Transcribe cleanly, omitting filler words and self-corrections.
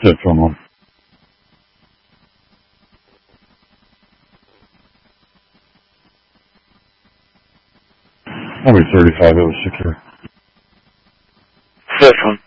Headphone on. I'll be 35, it was secure. Headphone.